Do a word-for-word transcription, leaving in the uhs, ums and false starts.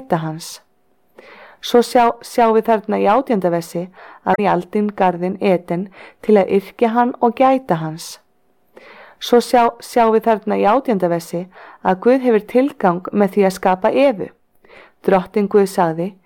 gæta hans. Svo sjá, sjá við þarna í átjánda versi að í aldinn garðinn Eden til að yrkja hann og gæta hans. Svo sjá, sjá við þarna í átjánda versi að Guð hefur tilgang með því að skapa Evu. Drottinn Guð sagði: